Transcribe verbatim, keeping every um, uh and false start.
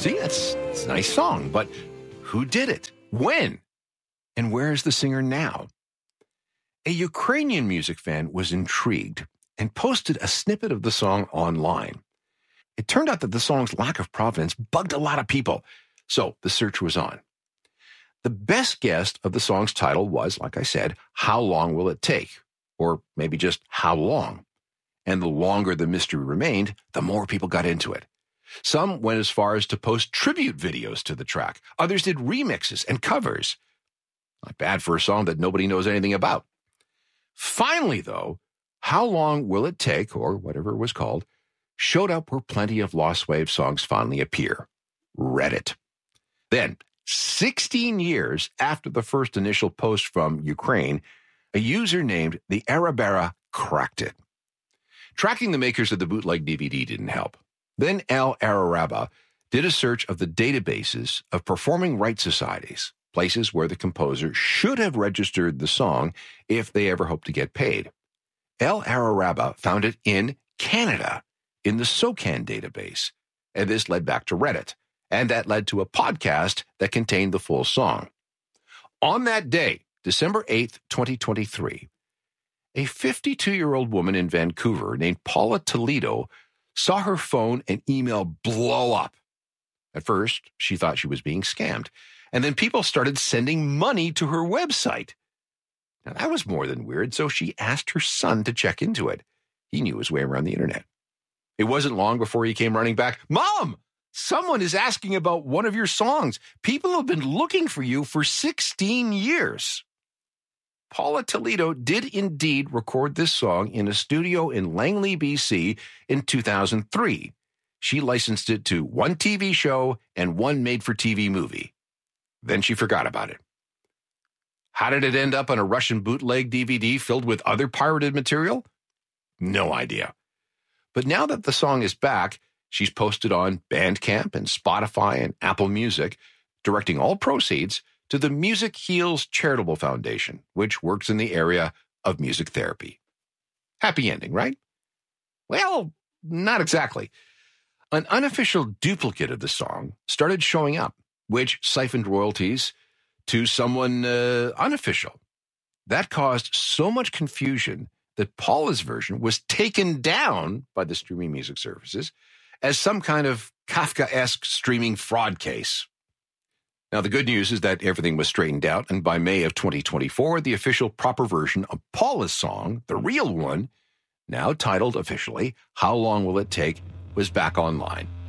See, that's, that's a nice song, but who did it? When? And where is the singer now? A Ukrainian music fan was intrigued and posted a snippet of the song online. It turned out that the song's lack of provenance bugged a lot of people, so the search was on. The best guess of the song's title was, like I said, How Long Will It Take? Or maybe just How Long? And the longer the mystery remained, the more people got into it. Some went as far as to post tribute videos to the track. Others did remixes and covers. Not bad for a song that nobody knows anything about. Finally, though, How Long Will It Take, or whatever it was called, showed up where plenty of Lost Wave songs finally appear. Reddit. Then, sixteen years after the first initial post from Ukraine, a user named the Arabera cracked it. Tracking the makers of the bootleg D V D didn't help. Then El Araraba did a search of the databases of performing rights societies, places where the composer should have registered the song if they ever hoped to get paid. El Araraba found it in Canada, in the SOCAN database, and this led back to Reddit, and that led to a podcast that contained the full song. On that day, December eighth, twenty twenty-three, a fifty-two-year-old woman in Vancouver named Paula Toledo saw her phone and email blow up. At first, she thought she was being scammed, and then people started sending money to her website. Now, that was more than weird, so she asked her son to check into it. He knew his way around the internet. It wasn't long before he came running back. Mom, someone is asking about one of your songs. People have been looking for you for sixteen years. Paula Toledo did indeed record this song in a studio in Langley, B C in two thousand three. She licensed it to one T V show and one made-for-T V movie. Then she forgot about it. How did it end up on a Russian bootleg D V D filled with other pirated material? No idea. But now that the song is back, she's posted on Bandcamp and Spotify and Apple Music, directing all proceeds to the Music Heals Charitable Foundation, which works in the area of music therapy. Happy ending, right? Well, not exactly. An unofficial duplicate of the song started showing up, which siphoned royalties to someone uh, unofficial. That caused so much confusion that Paula's version was taken down by the streaming music services as some kind of Kafka-esque streaming fraud case. Now, the good news is that everything was straightened out, and by May of twenty twenty-four, the official proper version of Paula's song, the real one, now titled officially How Long Will It Take, was back online.